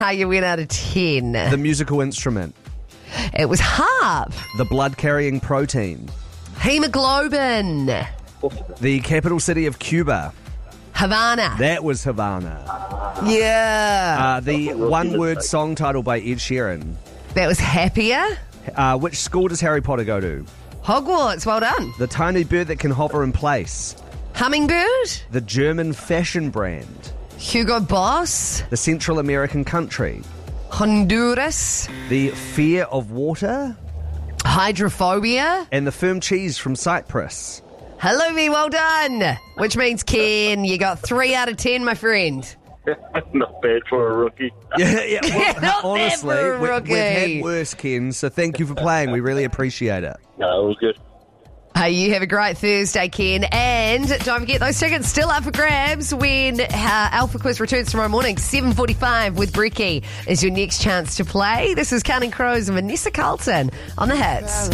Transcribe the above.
How you went out of 10? The musical instrument. It was harp. The blood-carrying protein. Hemoglobin. The capital city of Cuba. Havana. That was Havana. Yeah. The one-word song title by Ed Sheeran. That was happier. Which school does Harry Potter go to? Hogwarts. Well done. The tiny bird that can hover in place. Hummingbird. The German fashion brand. Hugo Boss. The Central American country. Honduras. The fear of water. Hydrophobia. And the firm cheese from Cyprus. Hello, me. Well done. Which means, Ken, you got 3 out of 10, my friend. Not bad for a rookie. Yeah. Well, Not bad honestly, for a we've had rookie. worse, Ken, so thank you for playing. We really appreciate it. No, all good. Hey, you have a great Thursday, Ken. And don't forget, those tickets still up for grabs when Alpha Quiz returns tomorrow morning, 7:45 with Bricky is your next chance to play. This is Counting Crows and Vanessa Carlton on the Hits.